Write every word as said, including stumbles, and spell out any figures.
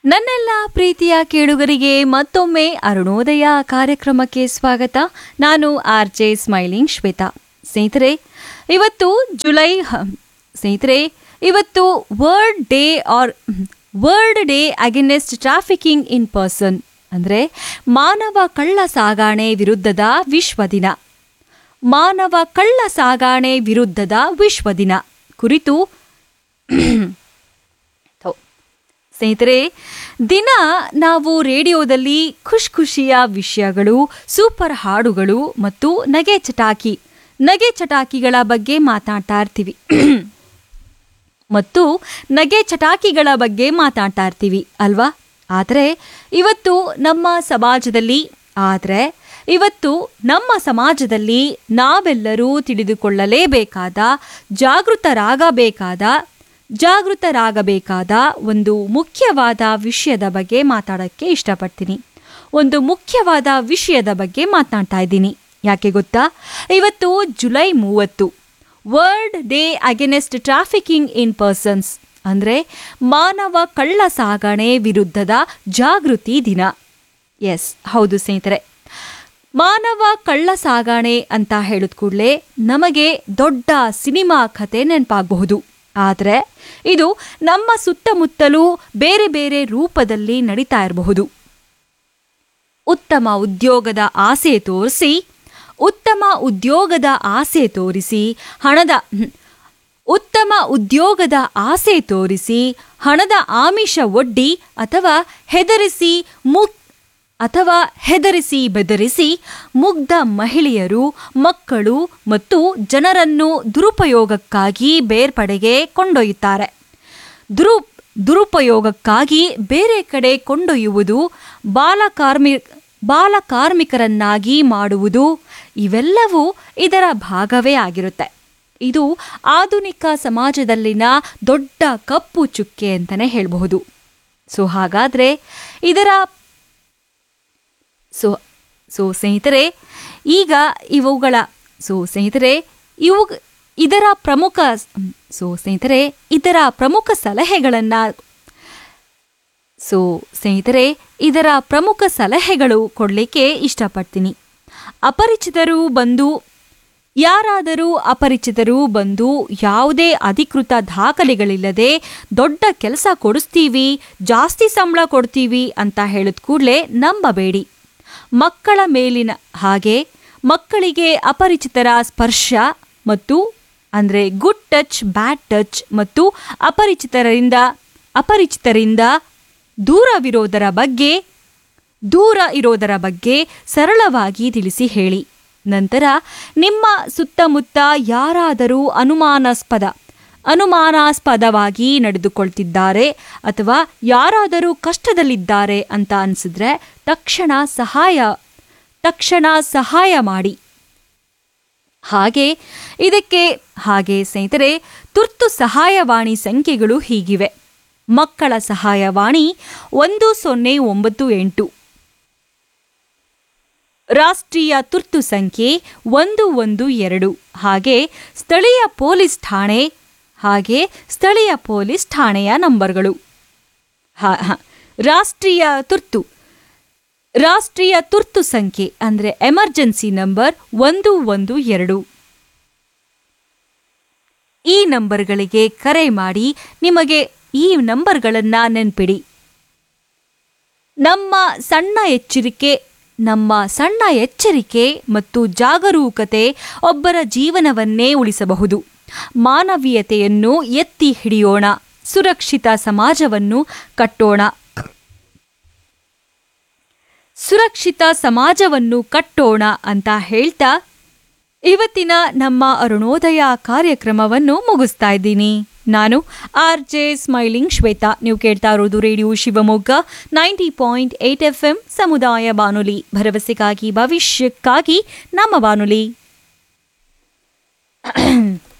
ನನ್ನೆಲ್ಲ ಪ್ರೀತಿಯ ಕೇಳುಗರಿಗೆ ಮತ್ತೊಮ್ಮೆ ಅರುಣೋದಯ ಕಾರ್ಯಕ್ರಮಕ್ಕೆ ಸ್ವಾಗತ. ನಾನು ಆರ್ ಜೆ ಸ್ಮೈಲಿಂಗ್ ಶ್ವೇತಾ. ಸ್ನೇಹಿತರೆ, ಇವತ್ತು ಜುಲೈ ಸ್ನೇಹಿತರೆ ಇವತ್ತು world day or world day against trafficking in person ಅಂದರೆ ಮಾನವ ಕಳ್ಳ ಸಾಗಾಣೆ ವಿರುದ್ಧದ ವಿಶ್ವ ದಿನ. ಮಾನವ ಕಳ್ಳ ಸಾಗಾಣೆ ವಿರುದ್ಧದ ವಿಶ್ವ ದಿನ ಕುರಿತು ಸ್ನೇಹಿತರೆ, ದಿನ ನಾವು ರೇಡಿಯೋದಲ್ಲಿ ಖುಷ್ ಖುಷಿಯ ವಿಷಯಗಳು, ಸೂಪರ್ ಹಾಡುಗಳು ಮತ್ತು ನಗೆ ಚಟಾಕಿ ನಗೆ ಚಟಾಕಿಗಳ ಬಗ್ಗೆ ಮಾತಾಡ್ತಾ ಇರ್ತೀವಿ ಮತ್ತು ನಗೆ ಚಟಾಕಿಗಳ ಬಗ್ಗೆ ಮಾತಾಡ್ತಾ ಇರ್ತೀವಿ ಅಲ್ವಾ. ಆದರೆ ಇವತ್ತು ನಮ್ಮ ಸಮಾಜದಲ್ಲಿ ಆದರೆ ಇವತ್ತು ನಮ್ಮ ಸಮಾಜದಲ್ಲಿ ನಾವೆಲ್ಲರೂ ತಿಳಿದುಕೊಳ್ಳಲೇಬೇಕಾದ, ಜಾಗೃತರಾಗಬೇಕಾದ ಜಾಗೃತರಾಗಬೇಕಾದ ಒಂದು ಮುಖ್ಯವಾದ ವಿಷಯದ ಬಗ್ಗೆ ಮಾತಾಡೋಕ್ಕೆ ಇಷ್ಟಪಡ್ತೀನಿ. ಒಂದು ಮುಖ್ಯವಾದ ವಿಷಯದ ಬಗ್ಗೆ ಮಾತನಾಡ್ತಾ ಇದ್ದೀನಿ. ಯಾಕೆ ಗೊತ್ತಾ? ಇವತ್ತು ಜುಲೈ ಮೂವತ್ತು, ವರ್ಲ್ಡ್ ಡೇ ಅಗೇನೆಸ್ಟ್ ಟ್ರಾಫಿಕಿಂಗ್ ಇನ್ ಪರ್ಸನ್ಸ್ ಅಂದರೆ ಮಾನವ ಕಳ್ಳ ಸಾಗಣೆ ವಿರುದ್ಧದ ಜಾಗೃತಿ ದಿನ. ಎಸ್, ಹೌದು ಸ್ನೇಹಿತರೆ, ಮಾನವ ಕಳ್ಳ ಸಾಗಣೆ ಅಂತ ಹೇಳಿದ ಕೂಡಲೇ ನಮಗೆ ದೊಡ್ಡ ಸಿನಿಮಾ ಕಥೆ ನೆನಪಾಗಬಹುದು. ಆದರೆ ಇದು ನಮ್ಮ ಸುತ್ತಮುತ್ತಲೂ ಬೇರೆ ಬೇರೆ ರೂಪದಲ್ಲಿ ನಡೀತಾ ಇರಬಹುದು. ಉತ್ತಮ ಉದ್ಯೋಗದ ಆಸೆ ತೋರಿಸಿ ಉತ್ತಮ ಉದ್ಯೋಗದ ಆಸೆ ತೋರಿಸಿ ಹಣದ ಉತ್ತಮ ಉದ್ಯೋಗದ ಆಸೆ ತೋರಿಸಿ ಹಣದ ಆಮಿಷ ಒಡ್ಡಿ ಅಥವಾ ಹೆದರಿಸಿ ಮುಕ್ ಅಥವಾ ಹೆದರಿಸಿ ಬೆದರಿಸಿ ಮುಗ್ಧ ಮಹಿಳೆಯರು, ಮಕ್ಕಳು ಮತ್ತು ಜನರನ್ನು ದುರುಪಯೋಗಕ್ಕಾಗಿ ಬೇರ್ಪಡೆಗೆ ಕೊಂಡೊಯ್ಯುತ್ತಾರೆ. ದುರು ದುರುಪಯೋಗಕ್ಕಾಗಿ ಬೇರೆ ಕಡೆ ಕೊಂಡೊಯ್ಯುವುದು, ಬಾಲಕಾರ್ಮಿ ಬಾಲಕಾರ್ಮಿಕರನ್ನಾಗಿ ಮಾಡುವುದು ಇವೆಲ್ಲವೂ ಇದರ ಭಾಗವೇ ಆಗಿರುತ್ತೆ. ಇದು ಆಧುನಿಕ ಸಮಾಜದಲ್ಲಿನ ದೊಡ್ಡ ಕಪ್ಪು ಚುಕ್ಕೆ ಅಂತಲೇ ಹೇಳಬಹುದು. ಸೊ ಹಾಗಾದರೆ ಇದರ ಸೊ ಸೊ ಸ್ನೇಹಿತರೆ ಈಗ ಇವುಗಳ ಸೊ ಸ್ನೇಹಿತರೆ ಇವು ಇದರ ಪ್ರಮುಖ ಸೊ ಸ್ನೇಹಿತರೆ ಇದರ ಪ್ರಮುಖ ಸಲಹೆಗಳನ್ನು ಸೊ ಸ್ನೇಹಿತರೆ ಇದರ ಪ್ರಮುಖ ಸಲಹೆಗಳು ಕೊಡಲಿಕ್ಕೆ ಇಷ್ಟಪಡ್ತೀನಿ. ಅಪರಿಚಿತರು ಬಂದು ಯಾರಾದರೂ ಅಪರಿಚಿತರು ಬಂದು ಯಾವುದೇ ಅಧಿಕೃತ ದಾಖಲೆಗಳಿಲ್ಲದೆ ದೊಡ್ಡ ಕೆಲಸ ಕೊಡಿಸ್ತೀವಿ, ಜಾಸ್ತಿ ಸಂಬಳ ಕೊಡ್ತೀವಿ ಅಂತ ಹೇಳಿದ ಕೂಡಲೇ ನಂಬಬೇಡಿ. ಮಕ್ಕಳ ಮೇಲಿನ ಹಾಗೆ ಮಕ್ಕಳಿಗೆ ಅಪರಿಚಿತರ ಸ್ಪರ್ಶ ಮತ್ತು ಅಂದರೆ ಗುಡ್ ಟಚ್, ಬ್ಯಾಡ್ ಟಚ್ ಮತ್ತು ಅಪರಿಚಿತರಿಂದ ಅಪರಿಚಿತರಿಂದ ದೂರವಿರೋದರ ಬಗ್ಗೆ ದೂರ ಇರೋದರ ಬಗ್ಗೆ ಸರಳವಾಗಿ ತಿಳಿಸಿ ಹೇಳಿ. ನಂತರ ನಿಮ್ಮ ಸುತ್ತಮುತ್ತ ಯಾರಾದರೂ ಅನುಮಾನಾಸ್ಪದ ಅನುಮಾನಾಸ್ಪದವಾಗಿ ನಡೆದುಕೊಳ್ತಿದ್ದಾರೆ ಅಥವಾ ಯಾರಾದರೂ ಕಷ್ಟದಲ್ಲಿದ್ದಾರೆ ಅಂತ ಅನಿಸಿದ್ರೆ ತಕ್ಷಣ ಸಹಾಯ ತಕ್ಷಣ ಸಹಾಯ ಮಾಡಿ. ಹಾಗೆ ಇದಕ್ಕೆ ಹಾಗೆ ಸ್ನೇಹಿತರೆ ತುರ್ತು ಸಹಾಯವಾಣಿ ಸಂಖ್ಯೆಗಳು ಹೀಗಿವೆ. ಮಕ್ಕಳ ಸಹಾಯವಾಣಿ ಒಂದು ಸೊನ್ನೆ ಒಂಬತ್ತು ಎಂಟು, ರಾಷ್ಟ್ರೀಯ ತುರ್ತು ಸಂಖ್ಯೆ ಒಂದು ಒಂದು ಎರಡು, ಹಾಗೆ ಸ್ಥಳೀಯ ಪೊಲೀಸ್ ಠಾಣೆ ಹಾಗೆ ಸ್ಥಳೀಯ ಪೊಲೀಸ್ ಠಾಣೆಯ ನಂಬರ್ಗಳು. ಹಾ ಹಾ ರಾಷ್ಟ್ರೀಯ ತುರ್ತು ರಾಷ್ಟ್ರೀಯ ತುರ್ತು ಸಂಖ್ಯೆ ಅಂದರೆ ಎಮರ್ಜೆನ್ಸಿ ನಂಬರ್ ಒಂದು ಒಂದು ಎರಡು. ಈ ನಂಬರ್ಗಳಿಗೆ ಕರೆ ಮಾಡಿ. ನಿಮಗೆ ಈ ನಂಬರ್ಗಳನ್ನು ನೆನಪಿಡಿ. ನಮ್ಮ ಸಣ್ಣ ಎಚ್ಚರಿಕೆ ನಮ್ಮ ಸಣ್ಣ ಎಚ್ಚರಿಕೆ ಮತ್ತು ಜಾಗರೂಕತೆ ಒಬ್ಬರ ಜೀವನವನ್ನೇ ಉಳಿಸಬಹುದು. ಮಾನವೀಯತೆಯನ್ನು ಎತ್ತಿ ಹಿಡಿಯೋಣ, ಸುರಕ್ಷಿತ ಸಮಾಜವನ್ನು ಕಟ್ಟೋಣ ಸುರಕ್ಷಿತ ಸಮಾಜವನ್ನು ಕಟ್ಟೋಣ ಅಂತ ಹೇಳ್ತಾ ಇವತ್ತಿನ ನಮ್ಮ ಅರುಣೋದಯ ಕಾರ್ಯಕ್ರಮವನ್ನು ಮುಗಿಸ್ತಾ ಇದ್ದೀನಿ. ನಾನು ಆರ್ ಜೆ ಸ್ಮೈಲಿಂಗ್ ಶ್ವೇತಾ. ನೀವು ಕೇಳ್ತಾ ಇರೋದು radio Shivamogga ninety point eight F M ಸಮುದಾಯ ಬಾನುಲಿ, ಭರವಸೆಗಾಗಿ ಭವಿಷ್ಯಕ್ಕಾಗಿ ನಮ್ಮ ಬಾನುಲಿ.